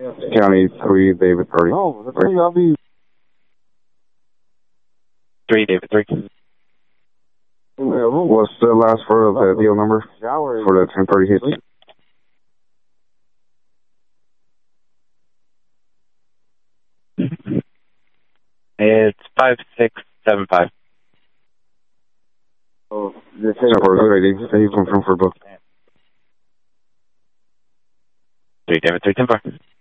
County 3, David 30. Oh, the 3, I'll be... 3, David 3. What's the last part of the deal number for the 1030 hit? It's 5675. Oh, this is... Good idea. Can you confirm for both? 3, David 3, 10 4.